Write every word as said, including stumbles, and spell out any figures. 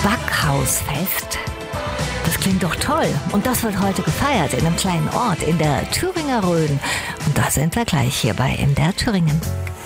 Backhausfest. Das klingt doch toll. Und das wird heute gefeiert in einem kleinen Ort in der Thüringer Rhön. Und da sind wir gleich hier bei M D R Thüringen.